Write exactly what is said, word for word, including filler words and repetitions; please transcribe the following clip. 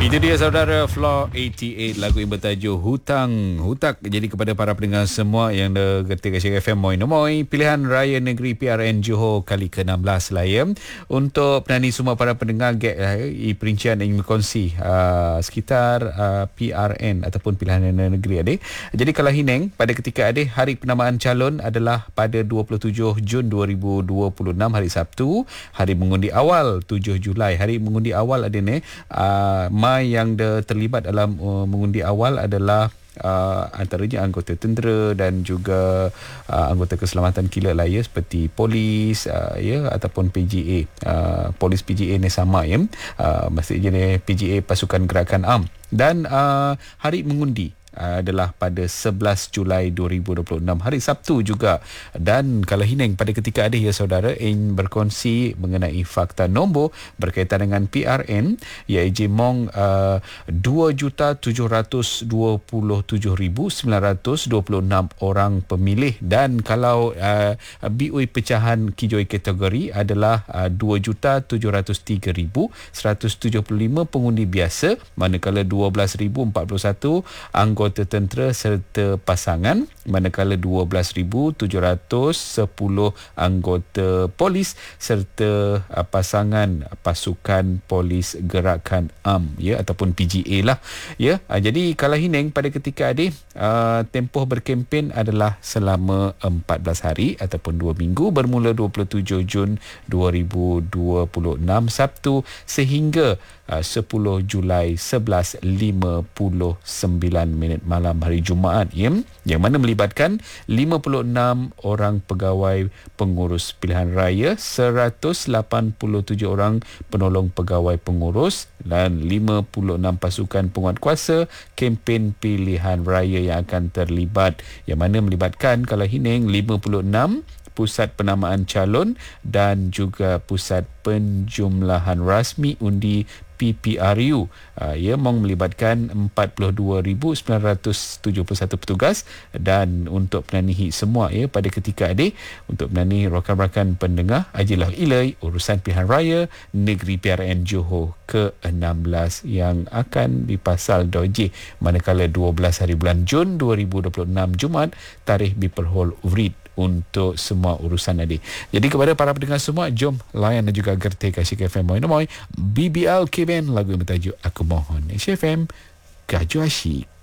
Itu dia saudara, Floor lapan puluh lapan, lagu yang bertajuk Hutang Hutak. Jadi kepada para pendengar semua yang dah getik Share F M Moi Nomoi, pilihan raya negeri P R N Johor kali ke enam belas lah ya. Untuk penani semua para pendengar get uh, perincian ingin berkongsi uh, sekitar uh, P R N ataupun pilihan raya negeri adik. Jadi kalau Hineng pada ketika adik, hari penamaan calon adalah pada dua puluh tujuh Jun dua ribu dua puluh enam, hari Sabtu. Hari mengundi awal tujuh Julai. Hari mengundi awal adik ni uh, Mai yang de, terlibat dalam uh, mengundi awal adalah Uh, antaranya anggota tentera dan juga uh, anggota keselamatan kilat lain seperti polis uh, ya ataupun P G A, uh, polis P G A ni sama ya, uh, maksudnya P G A pasukan gerakan am. Dan uh, hari mengundi adalah pada sebelas Julai dua ribu dua puluh enam, hari Sabtu juga. Dan kalau Hineng pada ketika ada ya saudara ingin berkongsi mengenai fakta nombor berkaitan dengan P R N, iaitu mong uh, dua juta tujuh ratus dua puluh tujuh ribu sembilan ratus dua puluh enam orang pemilih. Dan kalau uh, B U I pecahan kijoi kategori adalah uh, dua juta tujuh ratus tiga ribu seratus tujuh puluh lima pengundi biasa, manakala dua belas ribu empat puluh satu anggota tentera serta pasangan, manakala dua belas ribu tujuh ratus sepuluh anggota polis serta uh, pasangan pasukan polis gerakan am ya ataupun P G A lah ya. Uh, jadi kalau Hineng pada ketika adik uh, tempoh berkempen adalah selama empat belas hari ataupun dua minggu, bermula dua puluh tujuh Jun dua ribu dua puluh enam Sabtu sehingga uh, sepuluh Julai sebelas lima puluh sembilan minit malam hari Jumaat ya, yang mana melibatkan lima puluh enam orang pegawai pengurus pilihan raya, seratus lapan puluh tujuh orang penolong pegawai pengurus dan lima puluh enam pasukan penguatkuasa kempen pilihan raya yang akan terlibat, yang mana melibatkan kalau Hineng lima puluh enam pusat penamaan calon dan juga pusat penjumlahan rasmi undi P P R U. Uh, ia mong melibatkan empat puluh dua ribu sembilan ratus tujuh puluh satu petugas. Dan untuk penanihi semua ya pada ketika adik, untuk penanihi rakan-rakan pendengar, ajilah ilai urusan pilihan raya negeri P R N Johor ke enam belas yang akan dipasal doji manakala dua belas hari bulan Jun dua ribu dua puluh enam Jumaat tarikh diperhol urid untuk semua urusan adik. Jadi kepada para pendengar semua, jom layan dan juga gerti kasih F M Moi Nomoi B B L K B N, lagu yang bertajuk Aku Mohon. F M Gaju Asyik.